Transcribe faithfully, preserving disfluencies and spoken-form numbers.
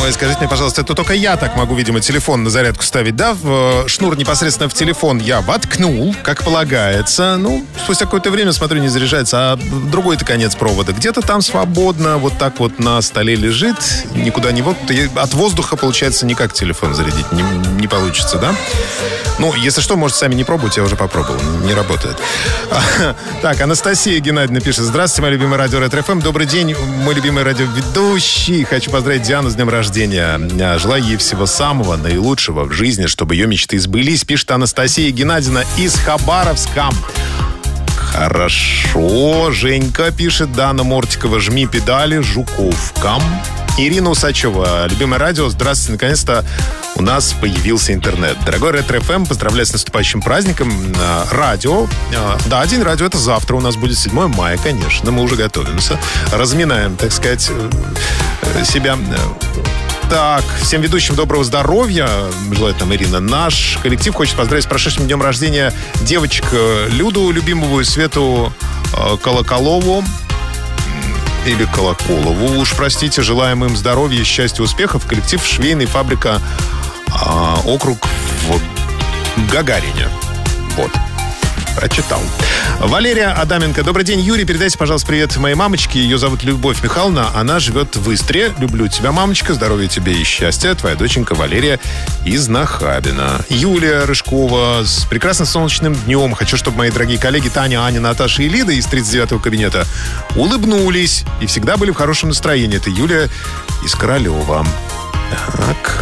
Ой, скажите мне, пожалуйста, это только я так могу, видимо, телефон на зарядку ставить, да? В шнур непосредственно в телефон я воткнул, как полагается. Ну, спустя какое-то время, смотрю, не заряжается, а другой-то конец провода где-то там свободно, вот так вот на столе лежит, никуда не вот. От воздуха, получается, никак телефон зарядить не, не получится, да? Ну, если что, можете сами не пробовать, я уже попробовал, не работает. Так, Анастасия Геннадьевна пишет: здравствуйте, моя любимая радио Ретро-ФМ. Добрый день, мой любимый радиоведущий. Хочу поздравить Диану с днем рождения. Желаю ей всего самого наилучшего в жизни, чтобы ее мечты сбылись, пишет Анастасия Геннадьевна из Хабаровска. Хорошо. Женька пишет: Дана Мортикова, жми педали, Жуковка. Ирина Усачева: любимое радио, здравствуйте, наконец-то у нас появился интернет. Дорогой Ретро-ФМ, поздравляю с наступающим праздником. Радио. Да, день радио — это завтра у нас будет, седьмое мая, конечно. Мы уже готовимся. Разминаем, так сказать, себя. Так, всем ведущим доброго здоровья. Желает нам Ирина. Наш коллектив хочет поздравить с прошедшим днем рождения девочек Люду Любимову и Свету Колоколову. Или Колоколову, уж простите. Желаем им здоровья, счастья, успехов. Коллектив «Швейная фабрика», а, округ в Гагарине. Вот. Прочитал. Валерия Адаменко. Добрый день, Юрий. Передайте, пожалуйста, привет моей мамочке. Ее зовут Любовь Михайловна. Она живет в Истре. Люблю тебя, мамочка. Здоровья тебе и счастья. Твоя доченька Валерия из Нахабина. Юлия Рыжкова. С прекрасным солнечным днем. Хочу, чтобы мои дорогие коллеги Таня, Аня, Наташа и Лида из тридцать девятого кабинета улыбнулись и всегда были в хорошем настроении. Это Юлия из Королева. Так.